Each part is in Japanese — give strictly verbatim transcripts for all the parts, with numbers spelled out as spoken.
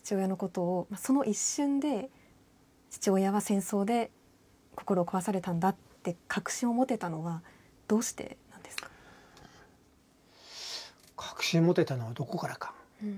父親のことを、まあ、その一瞬で父親は戦争で心を壊されたんだって確信を持てたのはどうしてなんですか？ 確信持てたのはどこからか、 うん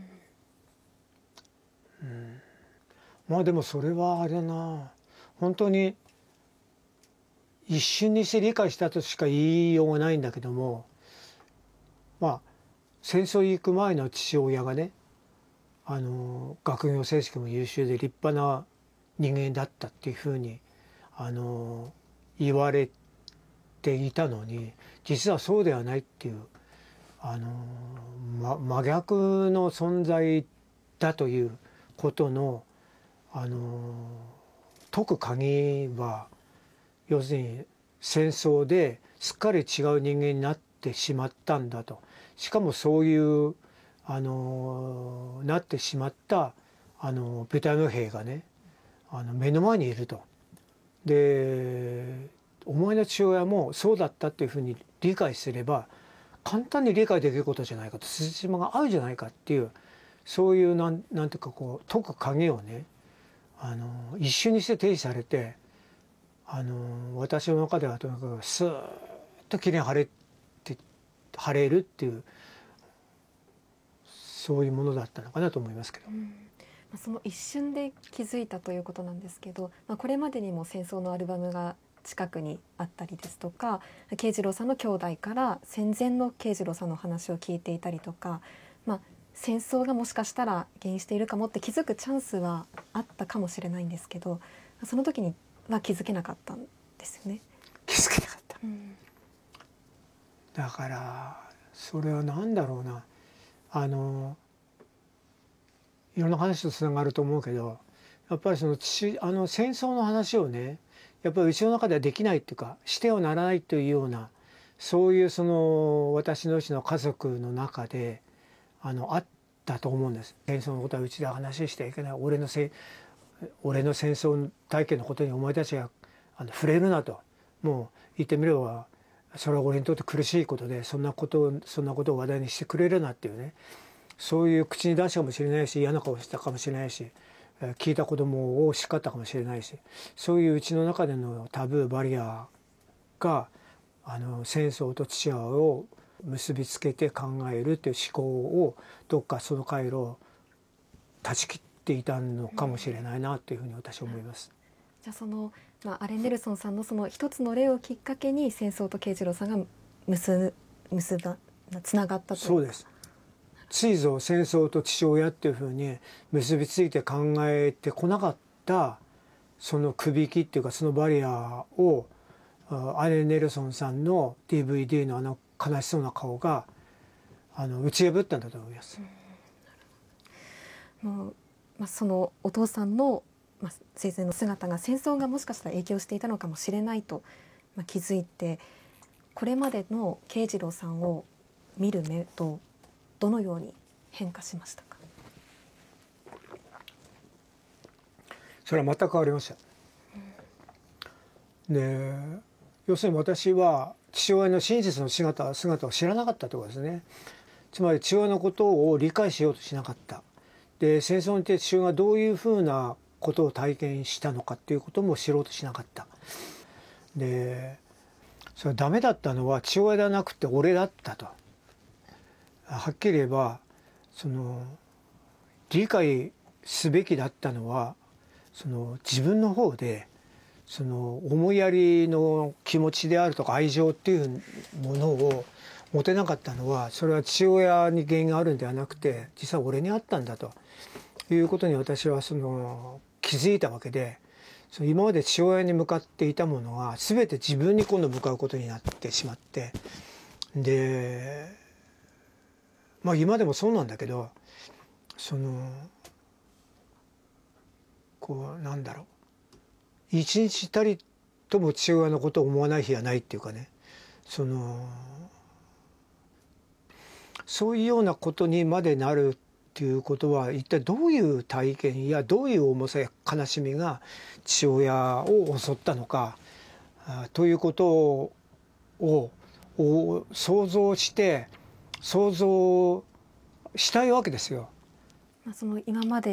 うん、まあでもそれはあれだな、本当に一瞬にして理解したとしか言いようがないんだけども、まあ戦争に行く前の父親がね、あの学業成績も優秀で立派な人間だったっていうふうにあの言われていたのに、実はそうではないっていうあの、ま、真逆の存在だということのあの解く鍵は、要するに戦争ですっかり違う人間になってしまったんだと。しかもそういうあのなってしまったあのベトナム兵がね、あの目の前にいると。でお前の父親もそうだったっていうふうに理解すれば簡単に理解できることじゃないかと、辻褄が合うじゃないかっていう、そういうなんなんていうかこう解く鍵をね、あの一瞬にして提示されて、あの私の中ではとにかくスーッときれいに晴れて晴れるっていう、そういうものだったのかなと思いますけど。 うん、その一瞬で気づいたということなんですけど、まあ、これまでにも戦争のアルバムが近くにあったりですとか、慶次郎さんの兄弟から戦前の慶次郎さんの話を聞いていたりとか、まあ、戦争がもしかしたら原因しているかもって気づくチャンスはあったかもしれないんですけど、その時には気づけなかったんですよね。 気づけなかった、 うん、 だからそれは何だろうな、あのいろんな話とつながると思うけど、やっぱりその父あの戦争の話をね、やっぱりうちの中ではできないっていうかしてはならないというような、そういうその私のうちの家族の中であのあったと思うんです。戦争のことはうちで話してはいけない、俺のせ俺の戦争体験のことにお前たちがあの触れるなと、もう言ってみればそれは俺にとって苦しいことで、そんなことをそんなことを話題にしてくれるなっていうね、そういう口に出したかもしれないし、嫌な顔したかもしれないし、聞いた子供を叱ったかもしれないし、そういううちの中でのタブーバリアがあの戦争と父親を結びつけて考えるっていう思考をどっかその回路を断ち切っていたのかもしれないなというふうに私は思います。 じゃあその、まあ、アレン・ネルソンさんのその一つの例をきっかけに戦争と慶次郎さんが結結ばつながったというか。 そうです。ついぞ戦争と父親っていうふうに結びついて考えてこなかったそのくびきっていうか、そのバリアをアレン・ネルソンさんの ディーブイディー のあの悲しそうな顔があの打ち破ったんだと思います。 うん、もうまあ、そのお父さんの、まあ、生前の姿が戦争がもしかしたら影響していたのかもしれないと、まあ、気づいて、これまでの慶次郎さんを見る目とどのように変化しましたか？ それは全く変わりました。うん、で要するに私は父親の真実の姿姿を知らなかったということですね。つまり父親のことを理解しようとしなかった。で戦争にて父親がどういうふうなことを体験したのかっていうことも知ろうとしなかった。でそれダメだったのは父親ではなくて俺だったと。はっきり言えばその理解すべきだったのはその自分の方で、その思いやりの気持ちであるとか愛情っていうものを持てなかったのは、それは父親に原因があるんではなくて実は俺にあったんだということに私はその気づいたわけで、その今まで父親に向かっていたものが全て自分に今度向かうことになってしまって、でまあ今でもそうなんだけど、そのこうなんだろう、一日たりとも父親のことを思わない日はないっていうかね、そのそういうようなことにまでなるっていうことは、一体どういう体験やどういう重さや悲しみが父親を襲ったのかということを想像して想像したいわけですよ。 まあ、その今まで